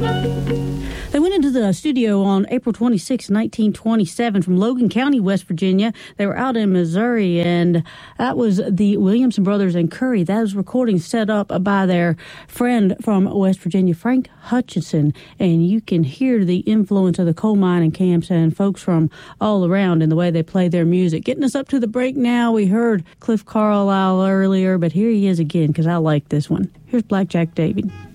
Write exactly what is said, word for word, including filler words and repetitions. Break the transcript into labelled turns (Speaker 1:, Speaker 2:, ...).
Speaker 1: They went into the studio on April twenty-sixth, nineteen twenty-seven from Logan County, West Virginia. They were out in Missouri, and that was the Williamson Brothers and Curry. That was recording set up by their friend from West Virginia, Frank Hutchinson. And you can hear the influence of the coal mining camps and folks from all around in the way they play their music. Getting us up to the break now. We heard Cliff Carlisle earlier, but here he is again because I like this one. Here's Blackjack David.